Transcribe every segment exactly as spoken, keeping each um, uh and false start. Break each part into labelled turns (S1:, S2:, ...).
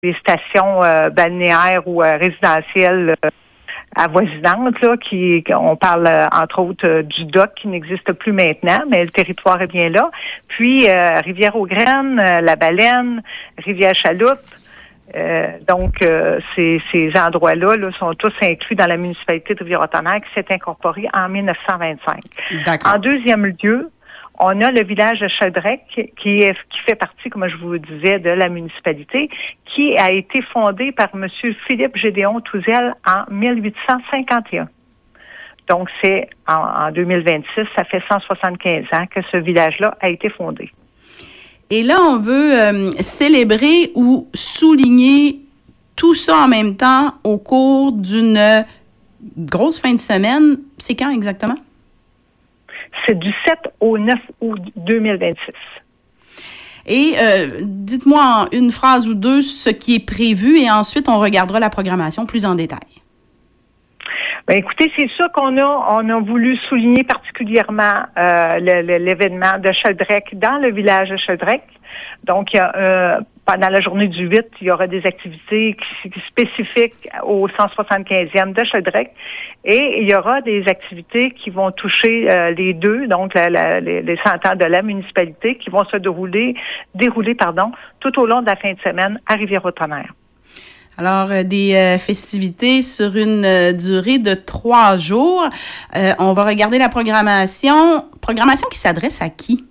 S1: les stations euh, balnéaires ou euh, résidentielles euh, avoisinantes, là, qui, on parle euh, entre autres euh, du dock qui n'existe plus maintenant, mais le territoire est bien là. Puis euh, Rivière-aux-Graines, euh, La Baleine, Rivière-Chaloupe. Euh, donc, euh, ces, ces endroits-là là, sont tous inclus dans la municipalité de Rivière-au-Tonnerre qui s'est incorporée en dix-neuf cent vingt-cinq.
S2: D'accord.
S1: En deuxième lieu, on a le village de Cheldrec qui, est, qui fait partie, comme je vous disais, de la municipalité, qui a été fondé par M. Philippe Gédéon Touzel en dix-huit cent cinquante et un. Donc, c'est en, en deux mille vingt-six, ça fait cent soixante-quinze ans que ce village-là a été fondé.
S2: Et là, on veut euh, célébrer ou souligner tout ça en même temps au cours d'une grosse fin de semaine. C'est quand exactement?
S1: C'est du sept au neuf août deux mille vingt-six.
S2: Et euh, dites-moi en une phrase ou deux ce qui est prévu et ensuite on regardera la programmation plus en détail.
S1: Ben écoutez, c'est sûr qu'on a on a voulu souligner particulièrement euh, le, le, l'événement de Cheldrec dans le village de Cheldrec. Donc, il y a, euh, pendant la journée du huit, il y aura des activités spécifiques au cent soixante-quinzième de Cheldrec et il y aura des activités qui vont toucher euh, les deux, donc la, la, les, les cent ans de la municipalité, qui vont se dérouler, dérouler pardon, tout au long de la fin de semaine à Rivière-au-Tonnerre.
S2: Alors, euh, des euh, festivités sur une euh, durée de trois jours. Euh, on va regarder la programmation. Programmation qui s'adresse à qui?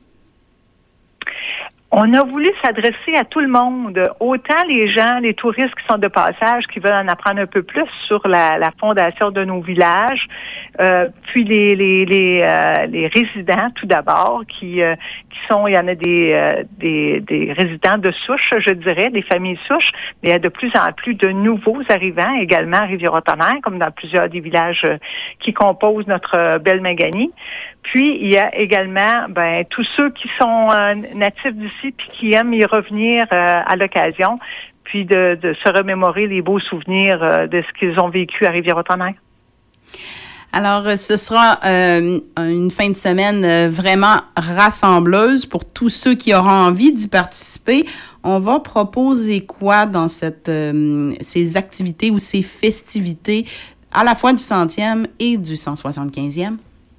S1: On a voulu s'adresser à tout le monde, autant les gens, les touristes qui sont de passage, qui veulent en apprendre un peu plus sur la, la fondation de nos villages, euh, puis les les les, euh, les résidents tout d'abord, qui euh, qui sont, il y en a des, euh, des des résidents de souche, je dirais, des familles souches, mais il y a de plus en plus de nouveaux arrivants également à Rivière-au-Tonnerre, comme dans plusieurs des villages euh, qui composent notre euh, belle Maganie. Puis, il y a également ben tous ceux qui sont euh, natifs d'ici puis qui aiment y revenir euh, à l'occasion, puis de, de se remémorer les beaux souvenirs euh, de ce qu'ils ont vécu à Rivière-au-Tonnerre.
S2: Alors, ce sera euh, une fin de semaine euh, vraiment rassembleuse pour tous ceux qui auront envie d'y participer. On va proposer quoi dans cette euh, ces activités ou ces festivités à la fois du centième et du cent soixante-quinzième?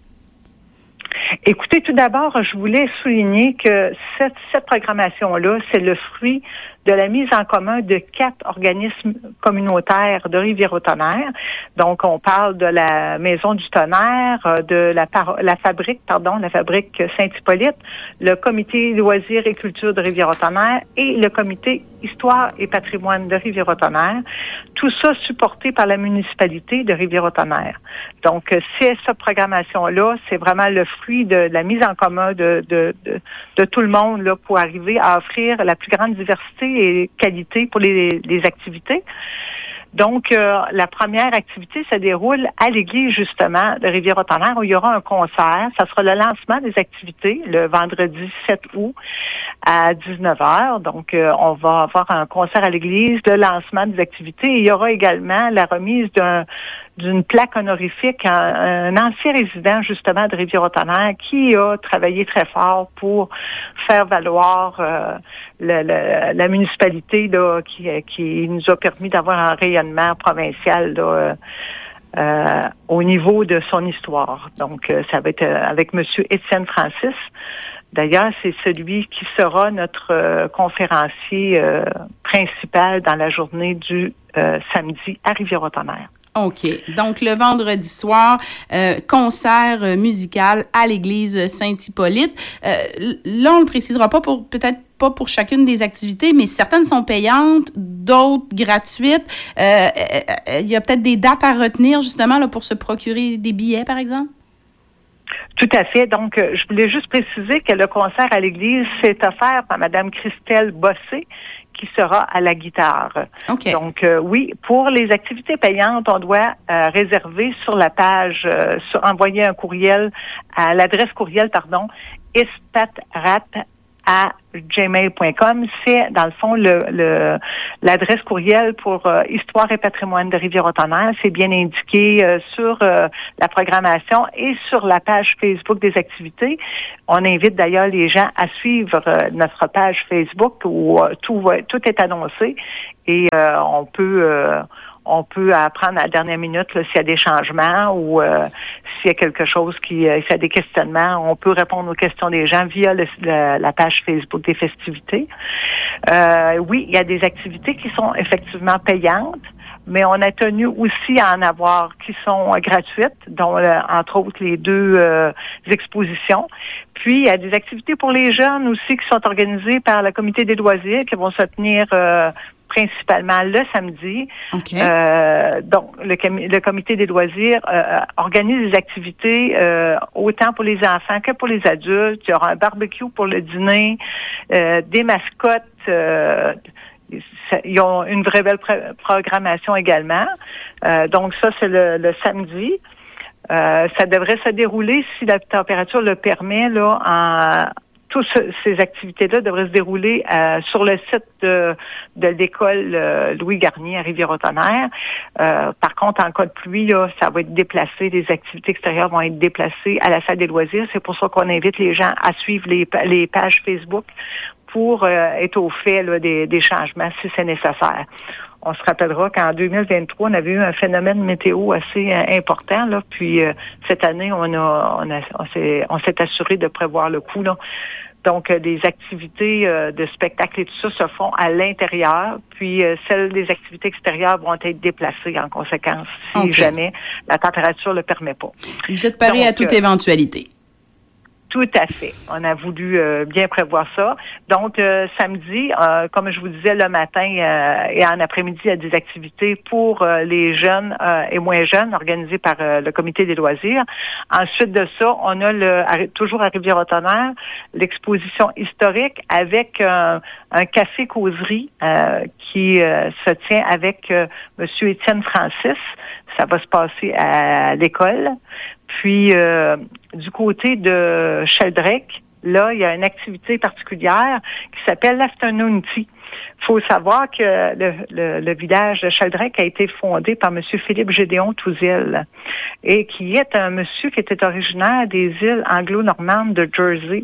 S1: Écoutez, tout d'abord, je voulais souligner que cette, cette programmation-là, c'est le fruit de la mise en commun de quatre organismes communautaires de Rivière-au-Tonnerre. Donc, on parle de la Maison du Tonnerre, de la, par- la fabrique, pardon, la fabrique Saint-Hippolyte, le Comité loisirs et culture de Rivière-au-Tonnerre et le Comité Histoire et patrimoine de Rivière-au-Tonnerre. Tout ça supporté par la municipalité de Rivière-au-Tonnerre. Donc, c'est cette programmation-là, c'est vraiment le fruit de la mise en commun de, de, de, de tout le monde là, pour arriver à offrir la plus grande diversité et qualité pour les, les activités. Donc, euh, la première activité se déroule à l'église, justement, de Rivière-au-Tonnerre, où il y aura un concert. Ça sera le lancement des activités, le vendredi sept août à dix-neuf heures. Donc, euh, on va avoir un concert à l'église, le lancement des activités. Et il y aura également la remise d'un d'une plaque honorifique à un ancien résident, justement, de Rivière-au-Tonnerre qui a travaillé très fort pour faire valoir euh, le, le, la municipalité là, qui, qui nous a permis d'avoir un rayonnement provincial là, euh, euh, au niveau de son histoire. Donc, euh, ça va être euh, avec M. Étienne Francis. D'ailleurs, c'est celui qui sera notre euh, conférencier euh, principal dans la journée du euh, samedi à Rivière-au-Tonnerre.
S2: OK. Donc, le vendredi soir, euh, concert euh, musical à l'église Saint-Hippolyte. Euh, là, on le précisera pas pour, peut-être pas pour chacune des activités, mais certaines sont payantes, d'autres gratuites. Il euh, euh, y a peut-être des dates à retenir, justement, là, pour se procurer des billets, par exemple?
S1: Tout à fait. Donc, euh, je voulais juste préciser que le concert à l'église s'est offert par Mme Christelle Bossé, qui sera à la guitare.
S2: Okay.
S1: Donc, euh, oui, pour les activités payantes, on doit euh, réserver sur la page, euh, sur, envoyer un courriel à l'adresse courriel, pardon, ispatrat à gmail point com. C'est, dans le fond, le, le l'adresse courriel pour euh, Histoire et patrimoine de Rivière-au-Tonnerre. C'est bien indiqué euh, sur euh, la programmation et sur la page Facebook des activités. On invite d'ailleurs les gens à suivre euh, notre page Facebook où euh, tout va, tout est annoncé et euh, on peut... Euh, On peut apprendre à la dernière minute là, s'il y a des changements ou euh, s'il y a quelque chose qui, euh, s'il y a des questionnements, on peut répondre aux questions des gens via le, le, la page Facebook des festivités. Euh, oui, il y a des activités qui sont effectivement payantes, mais on a tenu aussi à en avoir qui sont euh, gratuites, dont euh, entre autres les deux euh, expositions. Puis il y a des activités pour les jeunes aussi qui sont organisées par le Comité des loisirs qui vont se tenir euh, principalement le samedi.
S2: Okay.
S1: Euh, donc, le, com- le comité des loisirs euh, organise des activités euh, autant pour les enfants que pour les adultes. Il y aura un barbecue pour le dîner, euh, des mascottes. Euh, ils ont une vraie belle pr- programmation également. Euh, donc, ça, c'est le, le samedi. Euh, ça devrait se dérouler, si la température le permet, là, en... Toutes ces activités-là devraient se dérouler euh, sur le site de, de l'école euh, Louis Garnier à Rivière-au-Tonnerre. Euh, par contre, en cas de pluie, là, ça va être déplacé. Les activités extérieures vont être déplacées à la salle des loisirs. C'est pour ça qu'on invite les gens à suivre les, les pages Facebook pour euh, être au fait là, des, des changements si c'est nécessaire. On se rappellera qu'en deux mille vingt-trois, on avait eu un phénomène météo assez euh, important. Là, puis euh, cette année, on a, on, a, on, s'est, on s'est assuré de prévoir le coup. Là. Donc, euh, des activités euh, de spectacle et tout ça se font à l'intérieur. Puis, euh, celles des activités extérieures vont être déplacées en conséquence si okay. jamais la température le permet pas.
S2: Vous êtes paré à toute euh, éventualité.
S1: Tout à fait. On a voulu euh, bien prévoir ça. Donc, euh, samedi, euh, comme je vous disais, le matin euh, et en après-midi, il y a des activités pour euh, les jeunes euh, et moins jeunes organisées par euh, le comité des loisirs. Ensuite de ça, on a le à, toujours à Rivière-au-Tonnerre l'exposition historique avec euh, un café-causerie euh, qui euh, se tient avec euh, Monsieur Étienne Francis. Ça va se passer à l'école. Puis, euh, du côté de Sheldrake, là, il y a une activité particulière qui s'appelle l'Afternoon Tea. Il faut savoir que le, le, le village de Sheldrake a été fondé par M. Philippe Gédéon Touziel et qui est un monsieur qui était originaire des îles anglo-normandes de Jersey.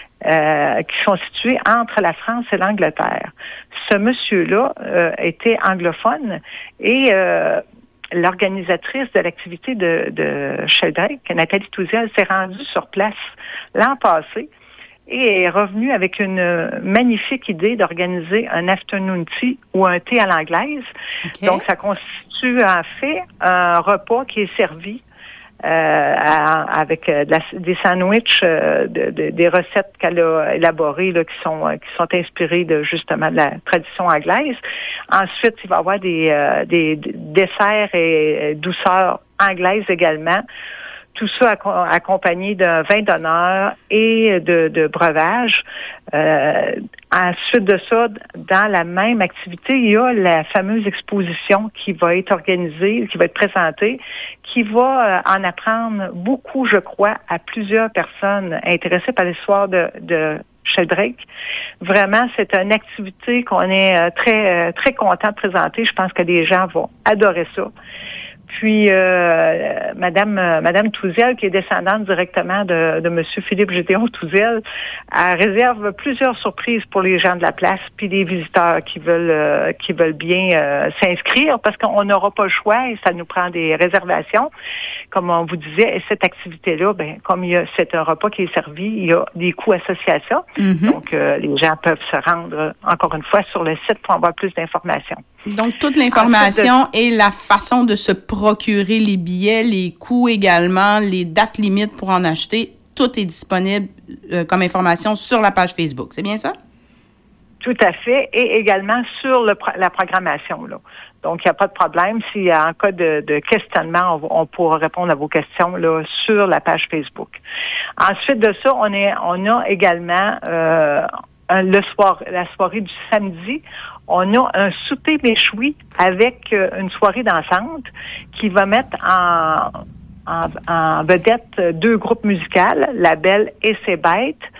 S1: Euh, qui sont situés entre la France et l'Angleterre. Ce monsieur-là euh, était anglophone et euh, l'organisatrice de l'activité de, de Sheldrake, Nathalie Touziel, s'est rendue sur place l'an passé et est revenue avec une magnifique idée d'organiser un afternoon tea ou un thé à l'anglaise. Okay. Donc, ça constitue en fait un repas qui est servi Euh, à, avec euh, de la, des sandwichs, euh, de, de, des recettes qu'elle a élaborées là, qui sont euh, qui sont inspirées de justement de la tradition anglaise. Ensuite, il va y avoir des, euh, des, des desserts et euh, douceurs anglaises également. Tout ça accompagné d'un vin d'honneur et de, de breuvage. Euh, ensuite de ça, dans la même activité, il y a la fameuse exposition qui va être organisée, qui va être présentée, qui va euh, en apprendre beaucoup, je crois, à plusieurs personnes intéressées par l'histoire de, de Sheldrake. Vraiment, c'est une activité qu'on est euh, très, euh, très content de présenter. Je pense que les gens vont adorer ça. Puis, euh, Madame euh, Madame Touziel, qui est descendante directement de, de Monsieur Philippe Gédéon Touziel, elle réserve plusieurs surprises pour les gens de la place, puis les visiteurs qui veulent euh, qui veulent bien euh, s'inscrire, parce qu'on n'aura pas le choix et ça nous prend des réservations, comme on vous disait. Et cette activité-là, ben comme il y a, c'est un repas qui est servi, il y a des coûts associés à ça. Mm-hmm. Donc, euh, les gens peuvent se rendre, encore une fois, sur le site pour avoir plus d'informations.
S2: Donc, toute l'information de... et la façon de se procurer les billets, les coûts également, les dates limites pour en acheter, tout est disponible euh, comme information sur la page Facebook. C'est bien ça?
S1: Tout à fait. Et également sur le, la programmation, là. Donc, il n'y a pas de problème. Si en cas de, de questionnement, on, on pourra répondre à vos questions là sur la page Facebook. Ensuite de ça, on, est, on a également euh, un, le soir, la soirée du samedi. On a un souper méchoui avec euh, une soirée dansante qui va mettre en, en, en vedette deux groupes musicaux, La Belle et ses Bêtes,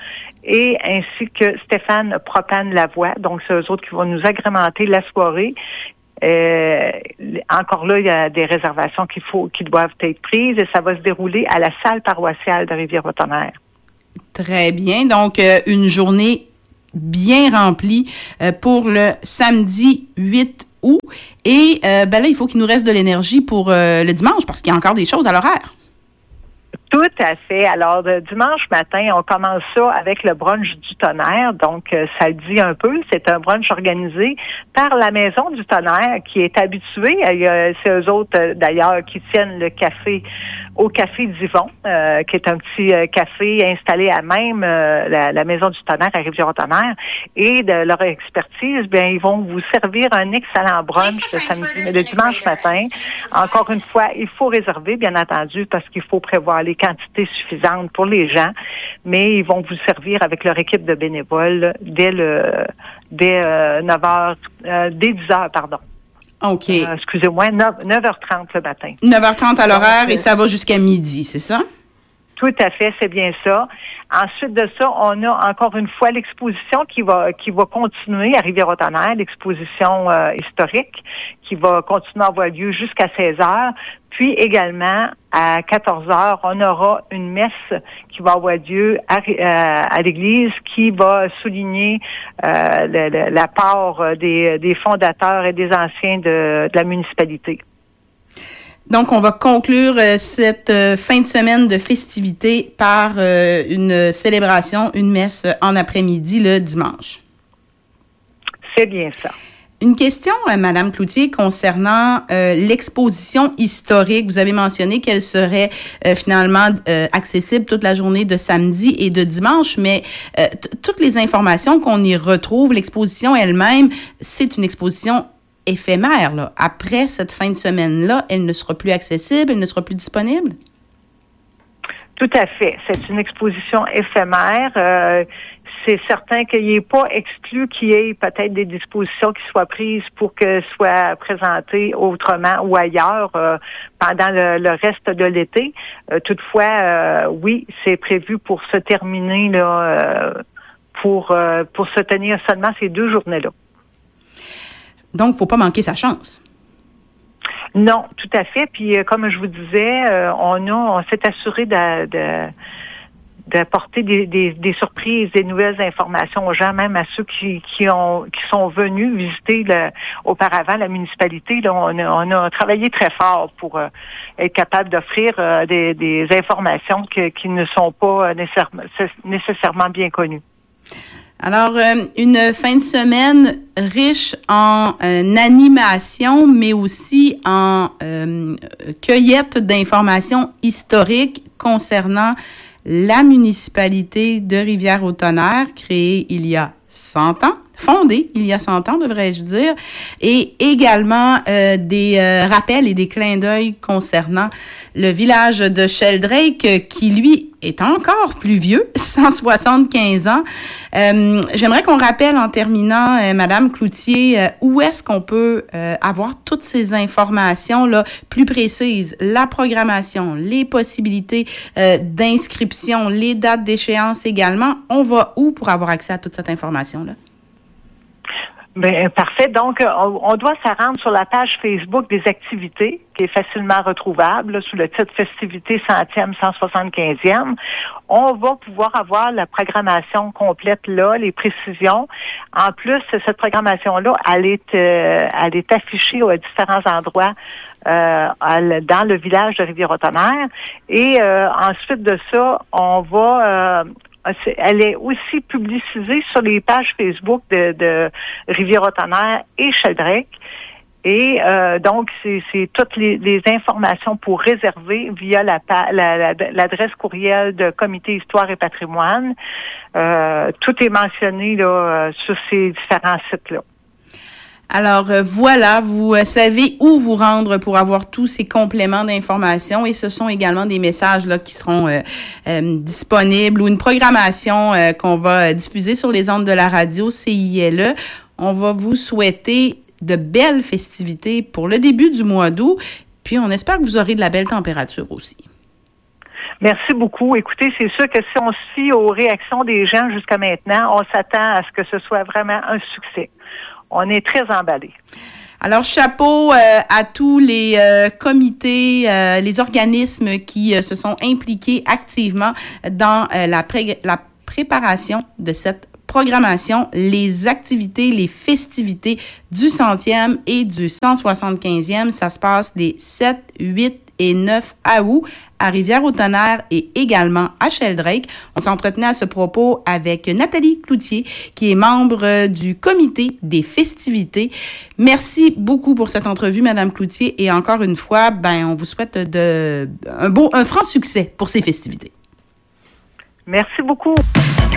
S1: et ainsi que Stéphane Propane-Lavoie. Donc, c'est eux autres qui vont nous agrémenter la soirée. Euh, encore là, il y a des réservations qu'il faut, qui doivent être prises et ça va se dérouler à la salle paroissiale de Rivière-au-Tonnerre.
S2: Très bien. Donc, euh, une journée bien remplie euh, pour le samedi huit août. Et euh, ben là, il faut qu'il nous reste de l'énergie pour euh, le dimanche parce qu'il y a encore des choses à l'horaire.
S1: Tout à fait. Alors, de dimanche matin, on commence ça avec le brunch du Tonnerre. Donc, euh, ça le dit un peu. C'est un brunch organisé par la Maison du Tonnerre qui est habituée. Euh, c'est eux autres, euh, d'ailleurs, qui tiennent le café au Café d'Yvon, euh, qui est un petit euh, café installé à même euh, la, la Maison du Tonnerre à Rivière-au-Tonnerre. Et de leur expertise, bien, ils vont vous servir un excellent brunch le samedi, mais le dimanche matin. Encore une fois, il faut réserver, bien entendu, parce qu'il faut prévoir les quantités suffisantes pour les gens, mais ils vont vous servir avec leur équipe de bénévoles dès le dès euh, neuf heures, euh, dès dix heures, pardon.
S2: OK.
S1: Euh, excusez-moi, neuf heures trente le matin.
S2: neuf heures trente à l'horaire
S1: Donc,
S2: et ça va jusqu'à midi, c'est ça?
S1: Tout à fait, c'est bien ça. Ensuite de ça, on a encore une fois l'exposition qui va qui va continuer à Rivière-au-Tonnerre, l'exposition euh, historique qui va continuer à avoir lieu jusqu'à seize heures. Puis également, à quatorze heures, on aura une messe qui va avoir lieu à, euh, à l'église qui va souligner euh, le, le, la part des, des fondateurs et des anciens de, de la municipalité.
S2: Donc, on va conclure euh, cette euh, fin de semaine de festivités par euh, une célébration, une messe en après-midi le dimanche.
S1: C'est bien ça.
S2: Une question, euh, Madame Cloutier, concernant euh, l'exposition historique. Vous avez mentionné qu'elle serait euh, finalement euh, accessible toute la journée de samedi et de dimanche, mais euh, t- toutes les informations qu'on y retrouve, l'exposition elle-même, c'est une exposition éphémère, là. Après cette fin de semaine-là, elle ne sera plus accessible, elle ne sera plus disponible?
S1: Tout à fait. C'est une exposition éphémère. Euh, c'est certain qu'il n'est pas exclu qu'il y ait peut-être des dispositions qui soient prises pour que soient présentées autrement ou ailleurs euh, pendant le, le reste de l'été. Euh, toutefois, euh, oui, c'est prévu pour se terminer là, euh, pour euh, pour se tenir seulement ces deux journées-là.
S2: Donc, il ne faut pas manquer sa chance.
S1: Non, tout à fait. Puis, euh, comme je vous disais, euh, on a, on s'est assuré de, de, d'apporter des, des, des surprises, des nouvelles informations aux gens, même à ceux qui, qui ont, qui sont venus visiter le, auparavant la municipalité. Là, on a, on a travaillé très fort pour euh, être capable d'offrir euh, des, des informations que, qui ne sont pas nécessairement, nécessairement bien connues.
S2: Alors, euh, une fin de semaine riche en euh, animation, mais aussi en euh, cueillette d'informations historiques concernant la municipalité de Rivière-au-Tonnerre, créée il y a cent ans, fondée il y a cent ans, devrais-je dire, et également euh, des euh, rappels et des clins d'œil concernant le village de Sheldrake, qui, lui, est encore plus vieux, cent soixante-quinze ans. Euh, j'aimerais qu'on rappelle en terminant, euh, Madame Cloutier, euh, où est-ce qu'on peut euh, avoir toutes ces informations-là plus précises, la programmation, les possibilités euh, d'inscription, les dates d'échéance également. On va où pour avoir accès à toute cette information-là?
S1: Bien, parfait. Donc, on, on doit se rendre sur la page Facebook des activités, qui est facilement retrouvable là, sous le titre Festivités centième, cent soixante-quinzième. On va pouvoir avoir la programmation complète là, les précisions. En plus, cette programmation-là, elle est, euh, elle est affichée à différents endroits euh, dans le village de Rivière-au-Tonnerre. Et euh, ensuite de ça, on va... Euh, Elle est aussi publicisée sur les pages Facebook de, de Rivière-au-Tonnerre et Sheldrake. Et euh, donc, c'est, c'est toutes les, les informations pour réserver via la, la, la, l'adresse courriel de Comité Histoire et Patrimoine. Euh, tout est mentionné là, sur ces différents sites-là.
S2: Alors euh, voilà, vous euh, savez où vous rendre pour avoir tous ces compléments d'informations, et ce sont également des messages là qui seront euh, euh, disponibles, ou une programmation euh, qu'on va diffuser sur les ondes de la radio C I L E. On va vous souhaiter de belles festivités pour le début du mois d'août, puis on espère que vous aurez de la belle température aussi.
S1: Merci beaucoup. Écoutez, c'est sûr que si on se fie aux réactions des gens jusqu'à maintenant, on s'attend à ce que ce soit vraiment un succès. On est très emballés.
S2: Alors, chapeau euh, à tous les euh, comités, euh, les organismes qui euh, se sont impliqués activement dans euh, la, pré- la préparation de cette programmation, les activités, les festivités du centième et du cent soixante-quinzième. Ça se passe des sept, huit et neuf août à Rivière-au-Tonnerre et également à Sheldrake. On s'entretenait à ce propos avec Nathalie Cloutier, qui est membre du comité des festivités. Merci beaucoup pour cette entrevue, Madame Cloutier, et encore une fois, ben, on vous souhaite de, un beau, un franc succès pour ces festivités.
S1: Merci beaucoup.